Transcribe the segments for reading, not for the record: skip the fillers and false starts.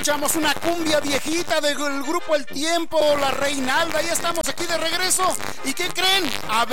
escuchamos una cumbia viejita del grupo El Tiempo, La Reinalda. Ya estamos aquí de regreso. ¿Y qué creen?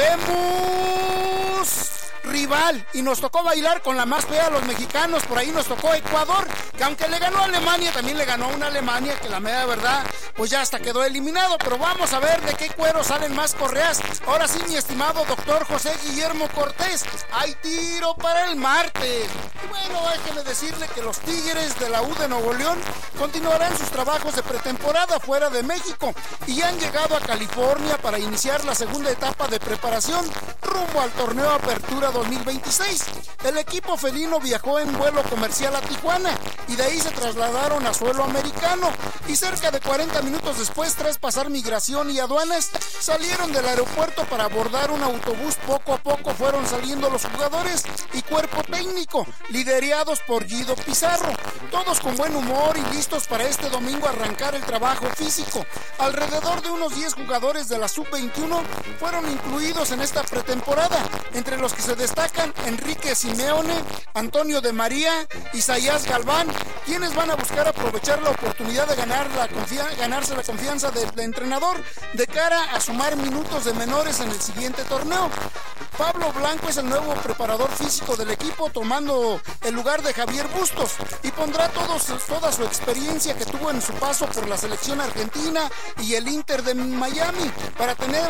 ¡Habemos rival! Y nos tocó bailar con la más fea a los mexicanos. Por ahí nos tocó Ecuador, que aunque le ganó a Alemania, también le ganó a una Alemania que la mera verdad, pues ya hasta quedó eliminado. Pero vamos a ver de qué cuero salen más correas. Ahora sí, mi estimado doctor José Guillermo Cortés, hay tiro para el martes. Y bueno, déjeme decirle que los Tigres de la U de Nuevo León continuarán sus trabajos de pretemporada fuera de México y han llegado a California para iniciar la segunda etapa de preparación rumbo al torneo Apertura 2026. El equipo felino viajó en vuelo comercial a Tijuana y de ahí se trasladaron a suelo americano, y cerca de 40 minutos después, tras pasar migración y aduanas, salieron del aeropuerto para abordar un autobús. Poco a poco fueron saliendo los jugadores y cuerpo técnico, liderados por Guido Pizarro, todos con buen humor y listos para este domingo arrancar el trabajo físico. Alrededor de unos 10 jugadores de la Sub-21 fueron incluidos en esta pretemporada, entre los que se destacan Enrique Simeone, Antonio de María, Isaías Galván, quienes van a buscar aprovechar la oportunidad de ganarse la confianza del entrenador de cara a sumar minutos de menores en el siguiente torneo. Pablo Blanco es el nuevo preparador físico del equipo, tomando el lugar de Javier Bustos, y pondrá toda su experiencia que tuvo en su paso por la selección argentina y el Inter de Miami para tener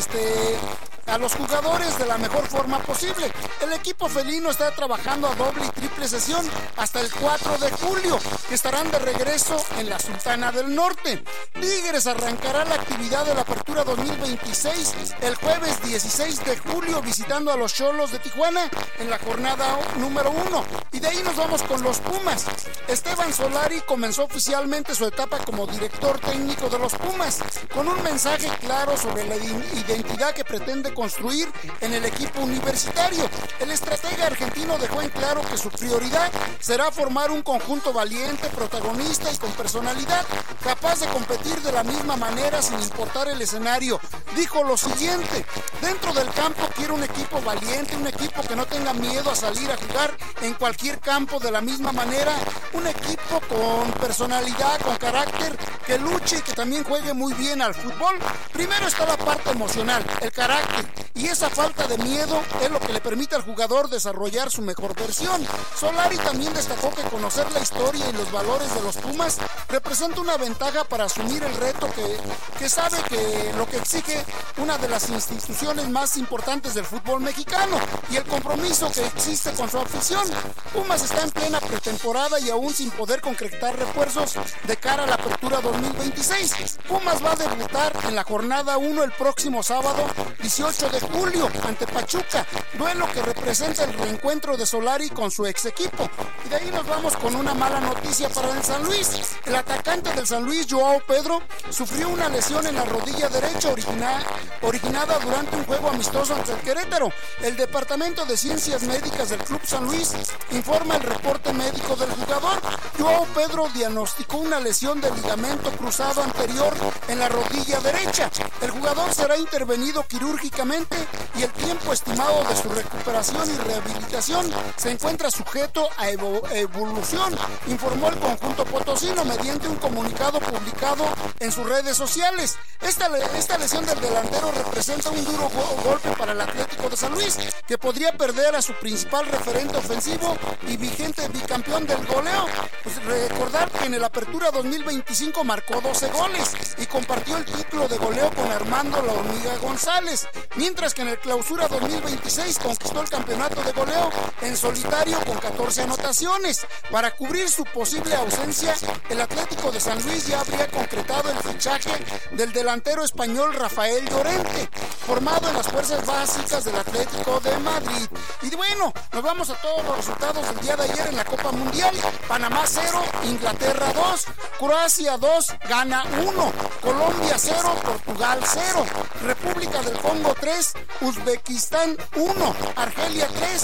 a los jugadores de la mejor forma posible. El equipo felino está trabajando a doble y triple sesión hasta el 4 de julio, que estarán de regreso en la Sultana del Norte. Tigres arrancará la actividad de la Apertura 2026 el jueves 16 de julio visitando a los Xolos de Tijuana en la jornada número 1. Y de ahí nos vamos con los Pumas. Esteban Solari comenzó oficialmente su etapa como director técnico de los Pumas, con un mensaje claro sobre la identidad que pretende construir en el equipo universitario. El estratega argentino dejó en claro que su prioridad será formar un conjunto valiente, protagonista y con personalidad, capaz de competir de la misma manera sin importar el escenario. Dijo lo siguiente: dentro del campo quiero un equipo valiente, un equipo que no tenga miedo a salir a jugar en cualquier campo de la misma manera, un equipo con personalidad, con carácter, que luche y que también juegue muy bien al fútbol. Primero está la parte emocional, el carácter, y esa falta de miedo es lo que le permite al jugador desarrollar su mejor versión. Solari también destacó que conocer la historia y los valores de los Pumas representa una ventaja para asumir el reto que sabe que lo que exige una de las instituciones más importantes del fútbol mexicano, y el compromiso que existe con su afición. Pumas está en plena pretemporada y aún sin poder concretar refuerzos de cara a la Apertura 2026. Pumas va a debutar en la jornada 1 el próximo sábado 18 de julio ante Pachuca, duelo que representa el reencuentro de Solari con su ex equipo. Y de ahí nos vamos con una mala noticia para el San Luis. El atacante del San Luis, Joao Pedro, sufrió una lesión en la rodilla derecha originada durante un juego amistoso ante el Querétaro. El Departamento de Ciencias Médicas del Club San Luis informa el reporte médico del jugador. Joao Pedro diagnosticó una lesión de ligamento cruzado anterior en la rodilla derecha. El jugador será intervenido quirúrgicamente y el tiempo estimado de su recuperación y rehabilitación se encuentra sujeto a evolución, informó el conjunto potosino mediante un comunicado publicado en sus redes sociales. Esta lesión del delantero representa un duro golpe para el Atlético de San Luis, que podría perder a su principal referente ofensivo y vigente bicampeón del goleo. Pues recordar que en el Apertura 2025 marcó 12 goles y compartió el título de goleo con Armando La Hormiga González, mientras que en el Clausura 2026 conquistó el campeonato de goleo en solitario con 14 anotaciones. Para cubrir su posible ausencia, el Atlético de San Luis ya habría concretado el fichaje del delantero español Rafael Llorente, formado en las fuerzas básicas del Atlético de Madrid. Y bueno, nos vamos a todos los resultados del día de ayer en la Copa Mundial. Panamá 0, Inglaterra 2, Croacia 2, Ghana 1, Colombia 0, Portugal 0, República del Congo 3, Uzbekistán 1, Argelia 3,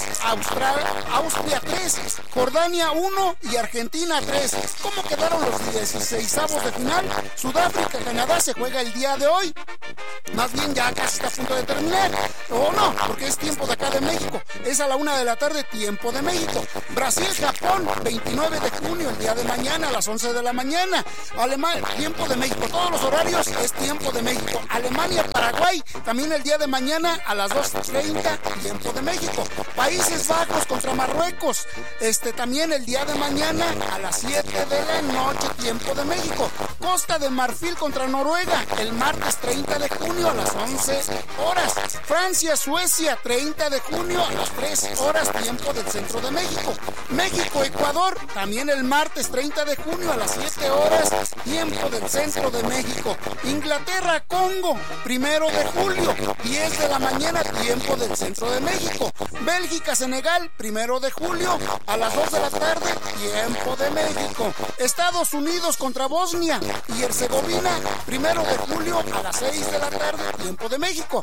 Austria 3, Jordania 1 y Argentina 3. ¿Cómo quedaron los 16avos de final? Sudáfrica-Canadá se juega el día de hoy. Más bien ya casi está a punto de terminar. O no, porque es tiempo de acá de México. Es a la 1 de la tarde, tiempo de México. Brasil-Japón, 29 de junio, el día de mañana a las 11 de la mañana. Alemania, tiempo de México. Todos los horarios es tiempo de México. Alemania-Paraguay, también el día de mañana a las 2:30, tiempo de México. Países Bajos contra Marruecos, también el día de mañana a las 7 de la noche, tiempo de México. Costa de Marfil contra Noruega, el martes 30 de junio a las 11 horas. Francia-Suecia, 30 de junio a las 3 horas, tiempo del centro de México. México-Ecuador, también el martes 30 de junio a las 7 horas, tiempo del centro de México. Inglaterra-Congo, 1 de julio, 10 de la mañana, tiempo del centro de México. Bélgica-Senegal, 1 de julio a las 2 de la tarde, tiempo de México. Estados Unidos contra Bosnia y Herzegovina, 1 de julio a las 6 de la tarde, tiempo de México.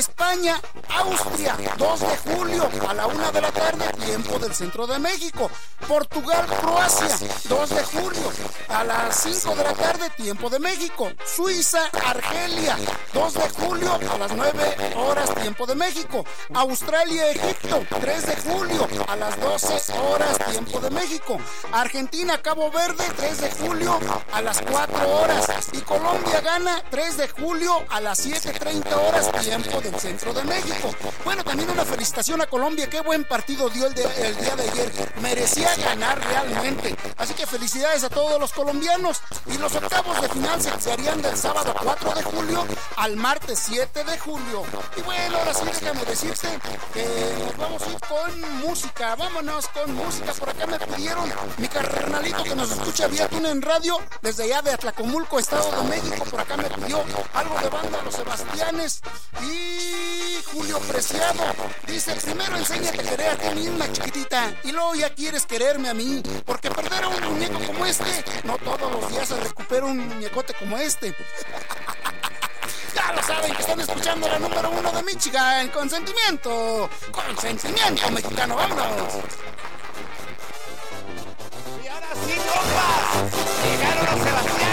España-Austria, 2 de julio a la 1 de la tarde, tiempo del centro de México. Portugal-Croacia, 2 de julio a las 5 de la tarde, tiempo de México. Suiza-Argelia, 2 de julio a las 9 horas, tiempo de México. Australia-Egipto, 3 de julio a las 12 horas, tiempo de México. Argentina-Cabo Verde, 3 de julio a las 4 horas. Y Colombia-Ghana, 3 de julio a las 7:30 horas, tiempo del centro de México. Bueno, también una felicitación a Colombia. Qué buen partido dio el día de ayer. Merecía ganar realmente. Así que felicidades a todos los colombianos. Y los octavos de final se jugarían del sábado 4 de julio al martes 7 de julio. Y bueno, ahora sí déjame decirte que nos vamos a ir con música. Vámonos con música. Por acá me pidieron mi carnalito que nos escucha vía TuneIn Radio desde allá de Atlacomulco, Estado de México. Por acá me pidió algo de banda Los Sebastianes. Y Julio Preciado dice: primero enséñate a querer a ti misma, chiquitita, y luego ya quieres quererme a mí, porque perder a un muñeco como este, no todos los días se recupera un muñecote como este. Ya lo saben que están escuchando la número 1 de Michigan, con sentimiento mexicano. Vámonos.